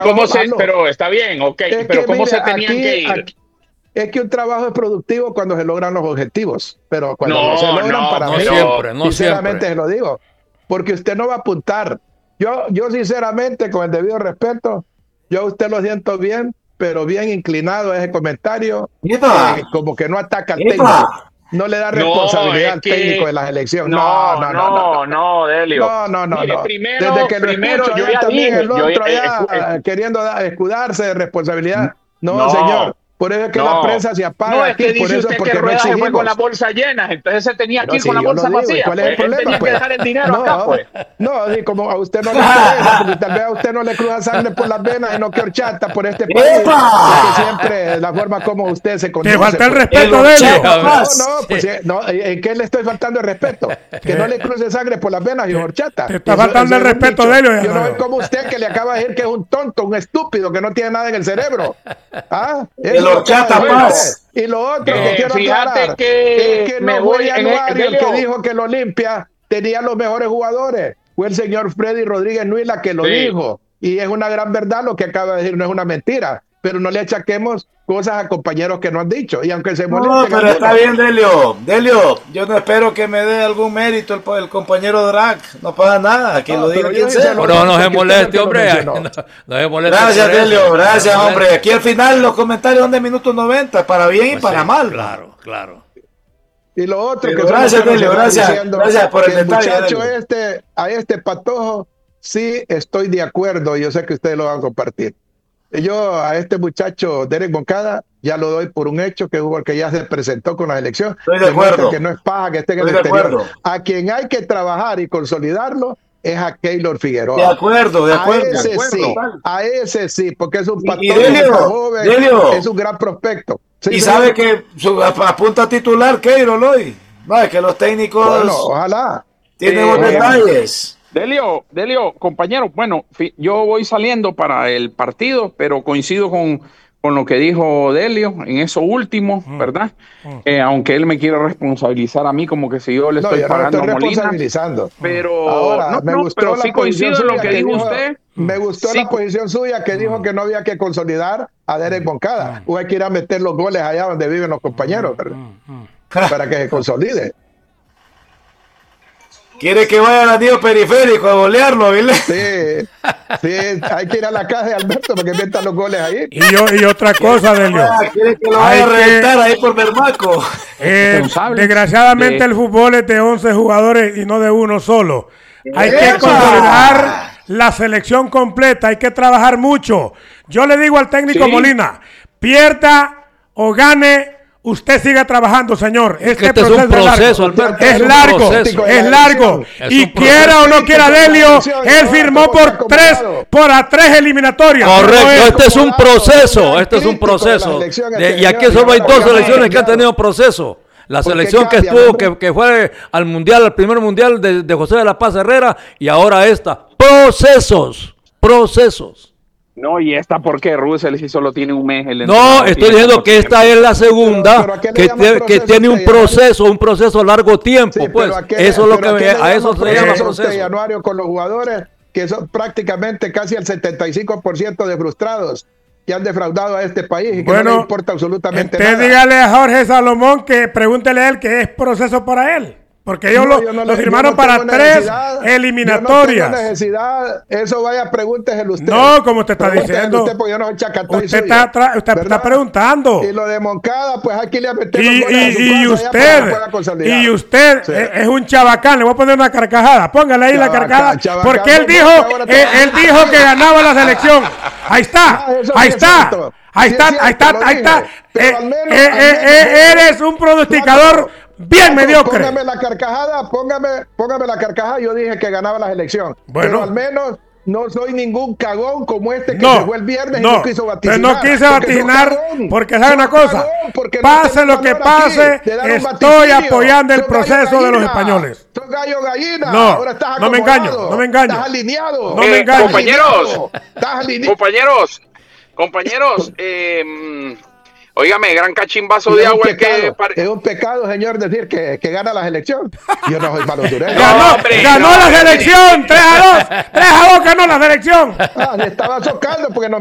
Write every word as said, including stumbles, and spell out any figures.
¿Cómo se, pero está bien, ok, es pero que, ¿cómo mire, se tenían aquí, que ir? Aquí, es que un trabajo es productivo cuando se logran los objetivos, pero cuando no se No, logran, no, para No mí, pero siempre, no sinceramente siempre. se lo digo, porque usted no va a apuntar. Yo, yo sinceramente, con el debido respeto, yo a usted lo siento bien, pero bien inclinado a ese comentario, ¡Epa! eh, como que no ataca al técnico, ¡Epa! no le da no, responsabilidad es al técnico de que la selección. No, no, no, no, no, no. no, no, Delio. No, no, no, Mire, no. Desde primero, que lo primero escucho yo allá ya también dije, el yo otro eh, allá escu- escu- eh, queriendo da- escudarse de responsabilidad. No, no, señor. Por eso es que la no. prensa se No, apaga es aquí, que por dice eso, usted que porque no Rueda se fue con las exigimos. bolsas llenas, entonces se tenía que Pero ir con sí, las yo lo bolsas digo. ¿Y vacías, cuál es el pues él problema, tenía que pues? dejar el dinero acá, No, pues. no, y como a usted no le interesa, porque tal vez a usted no le cruza sangre por las venas y no que horchata por este país, es que ¡Epa! siempre la forma como usted se Te conduce, falta el pues. El respeto, Delio. horchata, A ver, No, paz. no, pues sí. eh, no, ¿en qué le estoy faltando el respeto? Que no le cruce sangre por las venas y horchata. Te está Eso- faltando eso el es un respeto, dicho. Delio. Yo no soy como usted que le acaba de decir que es un tonto, un estúpido, que no tiene nada en el cerebro. ¿Ah? El Eso lo acaba de horchata, decir Bueno, usted. paz. Y lo otro que eh, quiero fíjate aclarar es que que me no fue voy en el, Januario el que Delio, dijo que el Olimpia tenía los mejores jugadores. Fue el señor Freddy Rodríguez Nuila que lo sí. dijo. Y es una gran verdad lo que acaba de decir, no es una mentira. Pero no le achaquemos cosas a compañeros que no han dicho. Y aunque se No, molesten pero está algunos, bien, Delio. Delio, yo no espero que me dé algún mérito el, el compañero Drac. No pasa nada, aquí No, lo diga pero yo quien sí se sea. lo- Pero no se porque usted es el moleste, que lo hombre. mencionó. No, no se moleste. Gracias, por eso. Delio. Gracias, No se moleste. hombre. Aquí al final los comentarios son de minuto noventa, para bien y Pues para sí, mal. claro, claro. y lo otro Pero que solo gracias, quiero Delio, cerrar gracias, diciendo gracias por el que el detalle, muchacho Delio. este, a este patojo, sí estoy de acuerdo, y yo sé que ustedes lo van a compartir. Yo a este muchacho, Derek Moncada, ya lo doy por un hecho, que es porque ya se presentó con la elección. Estoy de Demuestra acuerdo. que no es paja que esté en el Estoy de exterior. acuerdo. A quien hay que trabajar y consolidarlo es a Keylor De Figueroa. acuerdo, de A acuerdo. De ese acuerdo. sí, a ese sí, porque es un Y, y patojo, está Delio, joven, Delio, es un gran prospecto. Sí, y señor. sabe que su, apunta titular Keirol hoy. No, es que los técnicos Bueno, ojalá. tienen Eh, los eh, detalles. Delio, Delio, compañero, bueno, fi- yo voy saliendo para el partido, pero coincido con, con lo que dijo Delio en eso último, ¿verdad? Eh, aunque él me quiere responsabilizar a mí como que si yo le No, estoy yo no lo pagando estoy a Molina, responsabilizando. pero Ahora, no, me no, gustó pero la sí posición coincido en lo suya que que dijo dijo, usted. me gustó Sí, la posición suya que dijo que no había que consolidar a Derek Moncada, o hay que ir a meter los goles allá donde viven los compañeros, ¿verdad? Para que se consolide. Quiere que vaya al anillo periférico a golearlo, ¿vile? Sí, sí, hay que ir a la casa de Alberto para que metan los goles ahí. Y, yo, y otra cosa, Delio. Ah, quiere que lo vaya a Hay que- reventar ahí por Bermaco. Eh, responsable desgraciadamente de- el fútbol es de once jugadores y no de uno solo. Hay que ¡Epa! consolidar la selección completa, hay que trabajar mucho. Yo le digo al técnico Sí. Molina, pierda o gane, usted siga trabajando, señor. Este, este es un proceso, largo. Alberto, Es es un largo, proceso. es largo. Es Y un quiera proceso. o no quiera Delio, él firmó por tres, por a tres eliminatorias. Correcto, Pero este es un acomodado, proceso, un este es un crítico de la proceso. selección De- este y aquí señor, solo hay y dos ahora selecciones que han cambiado. tenido proceso. La ¿Por qué selección que cambia, estuvo, hombre? que, que fue al mundial, al primer mundial de, de José de la Paz Herrera, y ahora esta. Procesos, procesos. no, y esta porque Russell sí solo tiene un mes. El No, entrenador estoy tiene diciendo poco que esta tiempo. es la segunda Pero- pero ¿a qué le que, llaman te- que proceso tiene un usted, Januario? proceso, un proceso a largo tiempo, Sí, pues. pero ¿a qué- Eso es lo pero ¿a que qué le a eso llama se llama proceso usted, proceso. Januario, con los jugadores que son prácticamente casi el setenta y cinco por ciento de frustrados que han defraudado a este país y que no les bueno, importa absolutamente entonces nada. dígale a Jorge Salomón que pregúntele a él que es proceso para él. Porque ellos No, lo, yo no lo le- firmaron yo no para tengo tres necesidad, eliminatorias. Yo no tengo necesidad, eso vaya, pregúnteselo usted. No, como usted está Pregúnteselo diciendo. usted, porque yo no soy chacatay Usted suyo, está, tra- usted ¿verdad? está preguntando. Y lo de Moncada, pues aquí le ha metido Y, los goles a su y- y casa allá para usted, que pueda consolidar. y usted Sí. es, es un chabacán, le voy a poner una carcajada, póngale ahí la Chabacán, carcajada, chabacán, porque él no, dijo, porque ahora él, te- él dijo que ganaba la selección, ahí está, Ah, eso ahí sí es está, cierto. ahí Sí está, es ahí está, cierto, lo ahí está, dije. Pero Eh, al menos- eh, al eh, menos- eh, eres un pronosticador bien mediocre. Póngame la carcajada, póngame, póngame la carcajada. Yo dije que ganaba la selección. Bueno. Pero al menos no soy ningún cagón como este que No, se fue el viernes no, y no quiso vaticinar. pero no quise Porque sos vaticinar cagón. porque sabe Sos una cosa, cagón, porque no pase tenés lo que valor aquí pase, de dar un estoy vaticinio. apoyando el Sos gallo proceso de los gallina. españoles. Sos gallo gallina. No, Ahora estás no me acomodado. engaño, no me engaño. Estás alineado. No me Eh, engaño. compañeros, Estás alineado. compañeros, compañeros, eh, Óigame, gran cachimbazo Y de es un agua el que... pecado, pare- es un pecado, señor, decir que, que gana la selección. Yo no soy para los hondureños. Ganó, hombre, ganó no, la hombre. selección, tres a dos. tres a dos ganó la selección. Ah, le estaba socando porque no